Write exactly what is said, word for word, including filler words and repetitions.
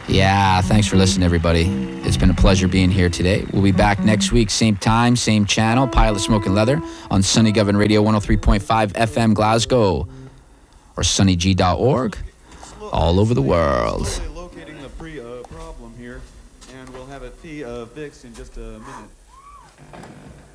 Yeah, thanks for listening, everybody. It's been a pleasure being here today. We'll be back next week, same time, same channel, Pilot Smoking Leather on Sunny Govern Radio one oh three point five F M Glasgow or sunny g dot org all over the world. Slowly locating the pre uh, problem here, and we'll have it be uh, fixed in just a minute.